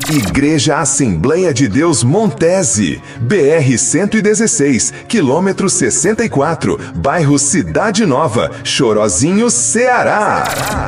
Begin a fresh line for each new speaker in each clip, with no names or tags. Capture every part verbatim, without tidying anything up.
Igreja Assembleia de Deus Montese, B R cento e dezesseis, quilômetro sessenta e quatro, bairro Cidade Nova, Chorozinho, Ceará.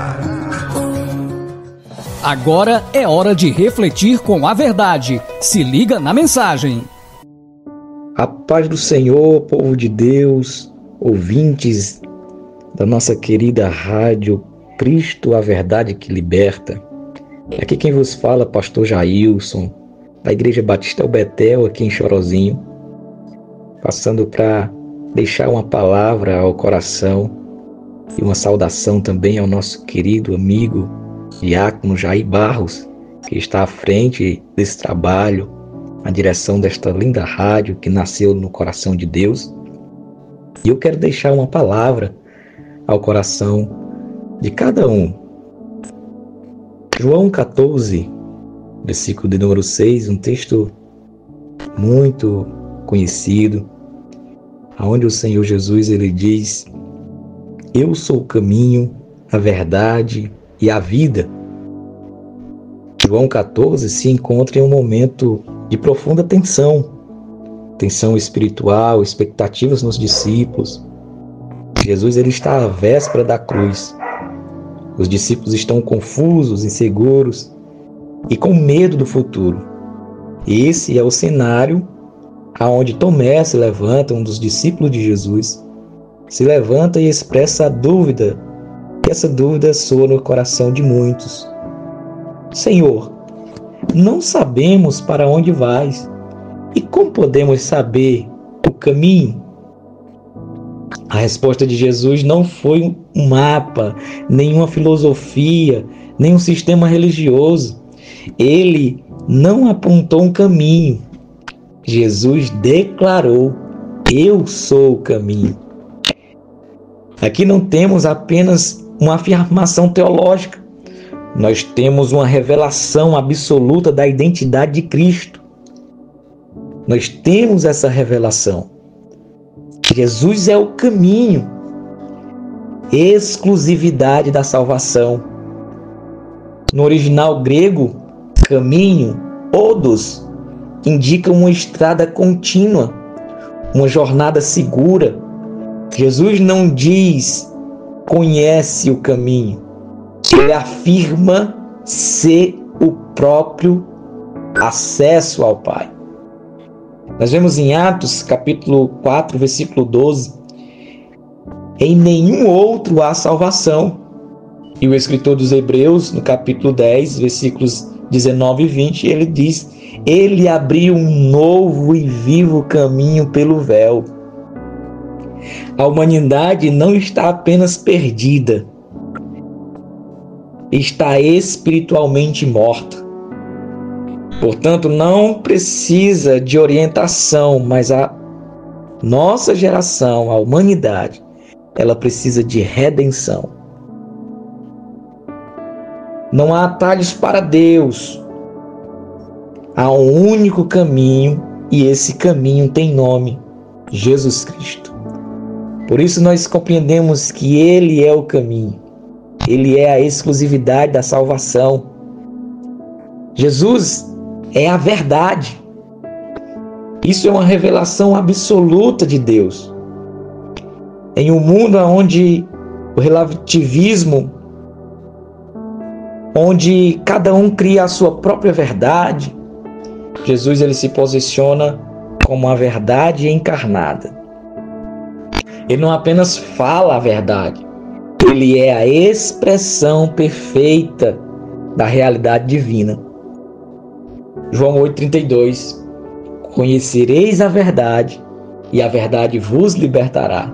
Agora é hora de refletir com a verdade. Se liga na mensagem.
A paz do Senhor, povo de Deus, ouvintes da nossa querida rádio Cristo, a Verdade que Liberta. Aqui quem vos fala, pastor Jailson, da Igreja Batista El Betel, aqui em Chorozinho, passando para deixar uma palavra ao coração e uma saudação também ao nosso querido amigo diácono Jair Barros, que está à frente desse trabalho, na direção desta linda rádio que nasceu no coração de Deus. E eu quero deixar uma palavra ao coração de cada um. João catorze, versículo de número seis, um texto muito conhecido, onde o Senhor Jesus ele diz: eu sou o caminho, a verdade e a vida. João catorze se encontra em um momento de profunda tensão, tensão espiritual, expectativas nos discípulos. Jesus ele está à véspera da cruz. Os discípulos estão confusos, inseguros e com medo do futuro. Esse é o cenário aonde Tomé se levanta, um dos discípulos de Jesus, se levanta e expressa a dúvida, e essa dúvida soa no coração de muitos. Senhor, não sabemos para onde vais, e como podemos saber o caminho? A resposta de Jesus não foi um mapa, nenhuma filosofia, nenhum sistema religioso. Ele não apontou um caminho. Jesus declarou: eu sou o caminho. Aqui não temos apenas uma afirmação teológica. Nós temos uma revelação absoluta da identidade de Cristo. Nós temos essa revelação. Jesus é o caminho, exclusividade da salvação. No original grego, caminho, odos, indica uma estrada contínua, uma jornada segura. Jesus não diz, conhece o caminho. Ele afirma ser o próprio acesso ao Pai. Nós vemos em Atos, capítulo quatro, versículo doze, em nenhum outro há salvação. E o escritor dos Hebreus, no capítulo dez, versículos dezenove e vinte, ele diz: ele abriu um novo e vivo caminho pelo véu. A humanidade não está apenas perdida, está espiritualmente morta. Portanto, não precisa de orientação, mas a nossa geração, a humanidade, ela precisa de redenção. Não há atalhos para Deus. Há um único caminho e esse caminho tem nome: Jesus Cristo. Por isso nós compreendemos que Ele é o caminho. Ele é a exclusividade da salvação. Jesus é a verdade. Isso é uma revelação absoluta de Deus. Em um mundo onde o relativismo, onde cada um cria a sua própria verdade, Jesus ele se posiciona como a verdade encarnada. Ele não apenas fala a verdade, ele é a expressão perfeita da realidade divina. João oito, trinta e dois. Conhecereis a verdade, e a verdade vos libertará.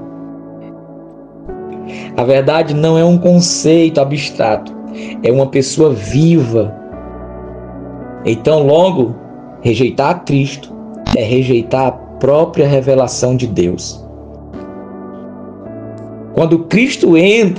A verdade não é um conceito abstrato, é uma pessoa viva. Então, logo, rejeitar a Cristo é rejeitar a própria revelação de Deus. Quando Cristo entra